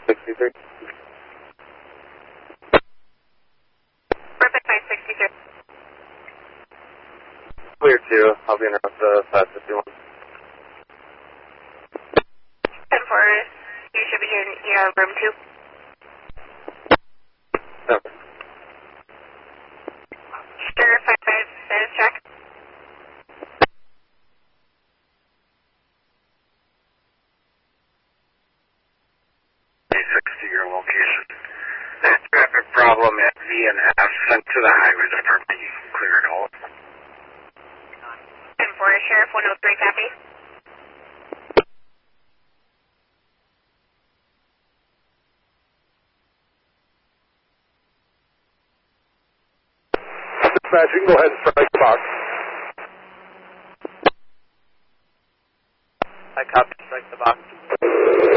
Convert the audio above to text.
63. Perfect 563. Clear 2. I'll be in at the 551. 10-4. You should be in room 2. Okay. Sure, 55 minutes check. To your location. That traffic problem at V and F sent to the highway department. You can clear it all. 10-4, Sheriff 103, copy. Dispatch, you can go ahead and strike the box. I copy, strike the box.